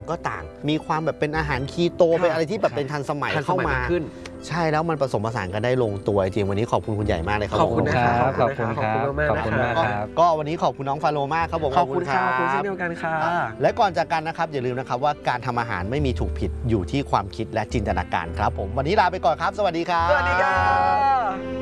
ก็ต่างมีความแบบเป็นอาหารคีโตเป็นอะไรที่แบบเป็นทันสมัยเข้ามาใช่แล้วมันผสมผสานกันได้ลงตัวจริงวันนี้ขอบคุณคุณใหญ่มากเลยครับขอบคุณนะครับขอบคุณมากขอบคุณมากครับก็วันนี้ขอบคุณน้องฟาโรมากครับผมขอบคุณครับขอบคุณเช่นเดียวกันค่ะและก่อนจากกันนะครับอย่าลืมนะครับว่าการทำอาหารไม่มีถูกผิดอยู่ที่ความคิดและจินตนาการครับผมวันนี้ลาไปก่อนครับสวัสดีครับสวัสดีครับ